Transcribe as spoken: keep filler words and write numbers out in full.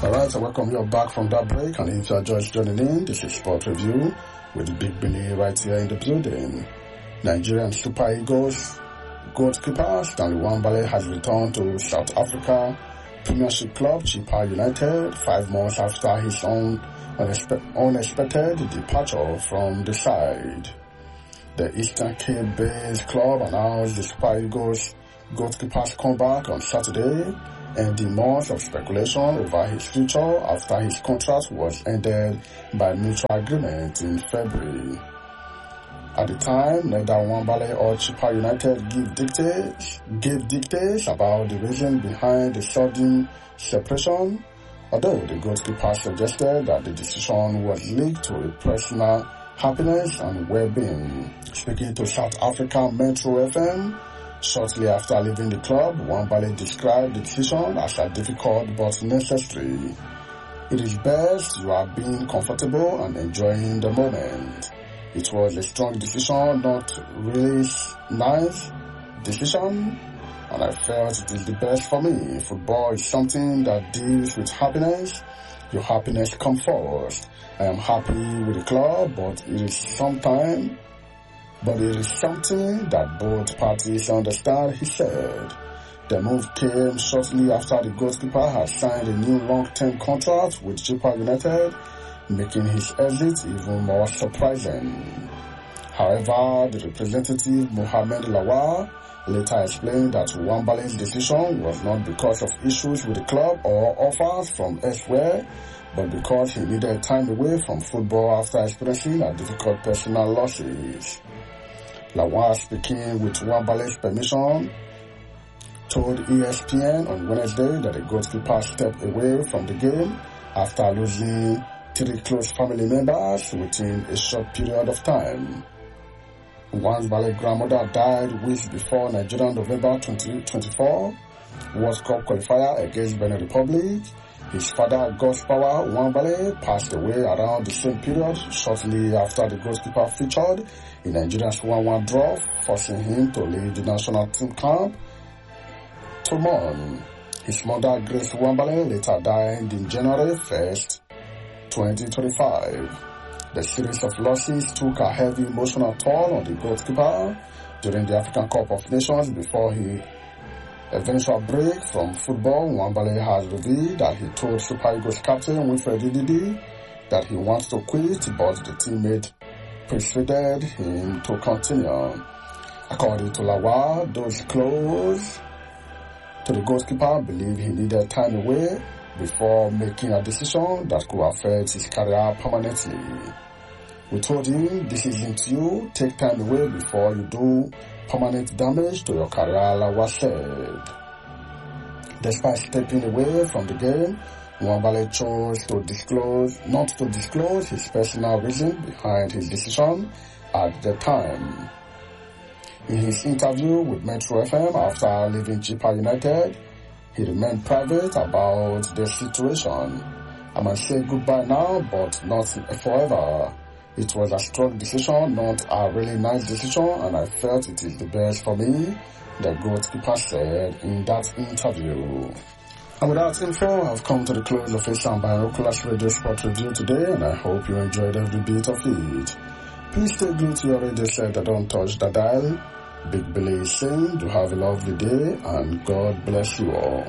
Alright, so welcome you back from that break, and if you are just joining in, this is Sport Review with Big Billy right here in the building. Nigerian Super Eagles goalkeeper Stanley Nwabali has returned to South Africa Premiership club Chippa United five months after his own unexpe- unexpected departure from the side. The Eastern Cape-based club announced the Super Eagles goalkeeper's comeback on Saturday, ending months of speculation over his future after his contract was ended by mutual agreement in February. At the time, neither Nwabali or Chippa United gave dictates, gave dictates about the reason behind the sudden separation, although the goalkeeper suggested that the decision was linked to a personal happiness and well-being. Speaking to South Africa Metro F M, shortly after leaving the club, Nwabali described the decision as a difficult but necessary. It is best you are being comfortable and enjoying the moment. It was a strong decision, not really nice decision, and I felt it is the best for me. Football is something that deals with happiness. Your happiness comes first. I am happy with the club, but it is sometime, but it is something that both parties understand, he said. The move came shortly after the goalkeeper had signed a new long-term contract with Chippa United, making his exit even more surprising. However, the representative Mohamed Lawal later explained that Nwabali's decision was not because of issues with the club or offers from elsewhere, but because he needed time away from football after experiencing a difficult personal losses. Lawal, speaking with Nwabali's permission, told E S P N on Wednesday that the goalkeeper stepped away from the game after losing three close family members within a short period of time. Nwabali's grandmother died weeks before Nigeria November twenty twenty-four World Cup qualifier against Benin Republic. His father, Godspower Nwabali, passed away around the same period, shortly after the goalkeeper featured in Nigeria's one one draw, forcing him to leave the national team camp to mourn. His mother, Grace Nwabali, later died in January first, twenty twenty-five. The series of losses took a heavy emotional toll on the goalkeeper during the African Cup of Nations before his eventual break from football. Nwabali has revealed that he told Super Eagles captain Wilfred Ndidi that he wants to quit, but the teammate persuaded him to continue. According to Lawal, those close to the goalkeeper believe he needed time away before making a decision that could affect his career permanently. We told him, this isn't you, take time away before you do permanent damage to your career, Lawal said. Despite stepping away from the game, Nwabali chose to disclose, not to disclose his personal reason behind his decision at the time. In his interview with Metro F M after leaving Chippa United, he remained private about the situation. I might say goodbye now, but not forever. It was a strong decision, not a really nice decision, and I felt it is the best for me, the goalkeeper said in that interview. And with that info, I've come to the close of a Binoculars Radio Sport Review today, and I hope you enjoyed every bit of it. Please stay glued to your radio set and don't touch the dial. Big Billy is saying, do have a lovely day, and God bless you all.